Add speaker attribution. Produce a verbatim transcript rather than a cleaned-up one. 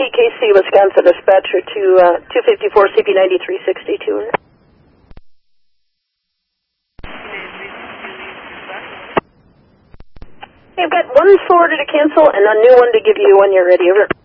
Speaker 1: K C, Wisconsin dispatcher to uh, two fifty-four C P ninety-three sixty-two. I've got one forwarded to cancel and a new one to give you when you're ready. Over.